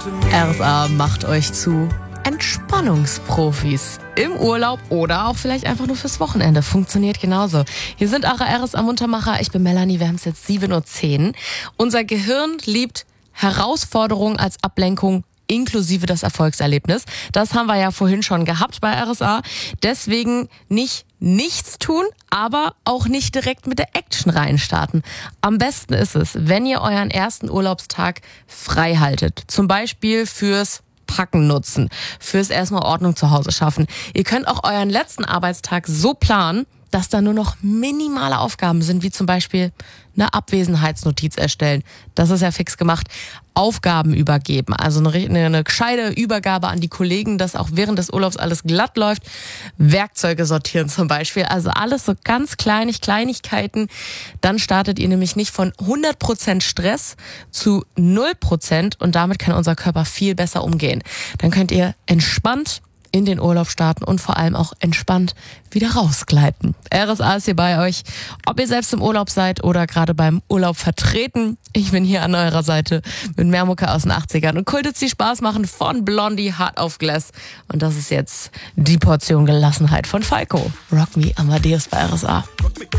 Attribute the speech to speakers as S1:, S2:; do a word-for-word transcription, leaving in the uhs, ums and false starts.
S1: R S A macht euch zu Entspannungsprofis im Urlaub oder auch vielleicht einfach nur fürs Wochenende. Funktioniert genauso. Hier sind eure R S A-Muntermacher. Ich bin Melanie, wir haben es jetzt sieben Uhr zehn. Unser Gehirn liebt Herausforderungen als Ablenkung inklusive das Erfolgserlebnis. Das haben wir ja vorhin schon gehabt bei R S A. Deswegen nicht nichts tun, aber auch nicht direkt mit der Action reinstarten. Am besten ist es, wenn ihr euren ersten Urlaubstag frei haltet. Zum Beispiel fürs Packen nutzen, fürs erstmal Ordnung zu Hause schaffen. Ihr könnt auch euren letzten Arbeitstag so planen, dass da nur noch minimale Aufgaben sind, wie zum Beispiel eine Abwesenheitsnotiz erstellen. Das ist ja fix gemacht. Aufgaben übergeben, also eine, eine, eine gescheite Übergabe an die Kollegen, dass auch während des Urlaubs alles glatt läuft. Werkzeuge sortieren zum Beispiel, also alles so ganz kleinig, Kleinigkeiten. Dann startet ihr nämlich nicht von hundert Prozent Stress zu null Prozent und damit kann unser Körper viel besser umgehen. Dann könnt ihr entspannt in den Urlaub starten und vor allem auch entspannt wieder rausgleiten. R S A ist hier bei euch, ob ihr selbst im Urlaub seid oder gerade beim Urlaub vertreten. Ich bin hier an eurer Seite mit mehr Mucke aus den achtzigern und Kultits, die Spaß machen, von Blondie, Hard auf Glass. Und das ist jetzt die Portion Gelassenheit von Falco. Rock Me Amadeus bei R S A.